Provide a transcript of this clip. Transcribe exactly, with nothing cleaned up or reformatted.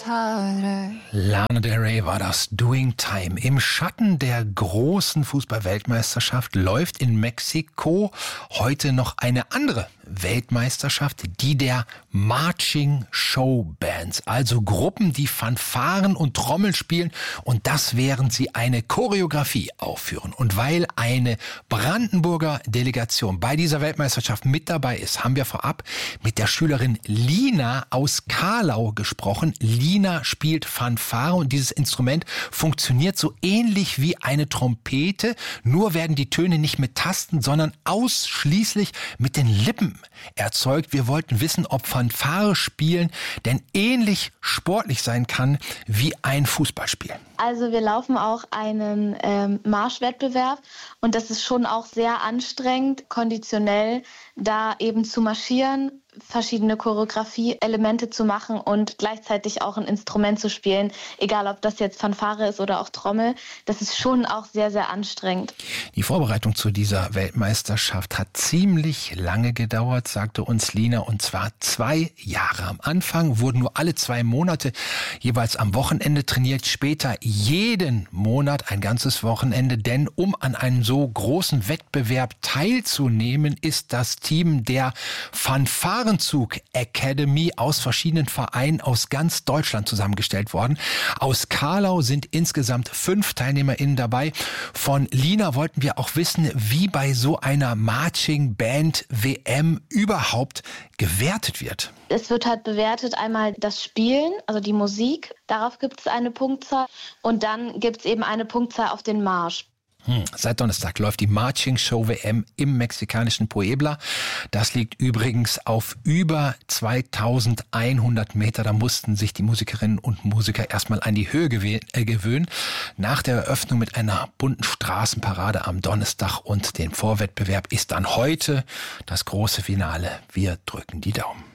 Lana Del Rey war das, Doing Time. Im Schatten der großen Fußball-Weltmeisterschaft läuft in Mexiko heute noch eine andere Weltmeisterschaft, die der Marching Show Bands, also Gruppen, die Fanfaren und Trommel spielen und das während sie eine Choreografie aufführen. Und weil eine Brandenburger Delegation bei dieser Weltmeisterschaft mit dabei ist, haben wir vorab mit der Schülerin Lina aus Karlau gesprochen. Lina spielt Fanfare und dieses Instrument funktioniert so ähnlich wie eine Trompete, nur werden die Töne nicht mit Tasten, sondern ausschließlich mit den Lippen erzeugt. Wir wollten wissen, ob Fanfare spielen denn ähnlich sportlich sein kann wie ein Fußballspiel. Also wir laufen auch einen ähm, Marschwettbewerb und das ist schon auch sehr anstrengend, konditionell da eben zu marschieren, verschiedene Choreografie-Elemente zu machen und gleichzeitig auch ein Instrument zu spielen, egal ob das jetzt Fanfare ist oder auch Trommel. Das ist schon auch sehr, sehr anstrengend. Die Vorbereitung zu dieser Weltmeisterschaft hat ziemlich lange gedauert, sagte uns Lina, und zwar zwei Jahre. Am Anfang wurden nur alle zwei Monate jeweils am Wochenende trainiert, später jeden Monat ein ganzes Wochenende, denn um an einem so großen Wettbewerb teilzunehmen, ist das Team der Fanfarenzug Academy aus verschiedenen Vereinen aus ganz Deutschland zusammengestellt worden. Aus Karlau sind insgesamt fünf TeilnehmerInnen dabei. Von Lina wollten wir auch wissen, wie bei so einer Marching Band W M überhaupt gewertet wird. Es wird halt bewertet einmal das Spielen, also die Musik, darauf gibt es eine Punktzahl und dann gibt es eben eine Punktzahl auf den Marsch. Hm. Seit Donnerstag läuft die Marching Show W M im mexikanischen Puebla. Das liegt übrigens auf über zweitausendeinhundert Meter. Da mussten sich die Musikerinnen und Musiker erstmal an die Höhe gewöhnen. Nach der Eröffnung mit einer bunten Straßenparade am Donnerstag und dem Vorwettbewerb ist dann heute das große Finale. Wir drücken die Daumen.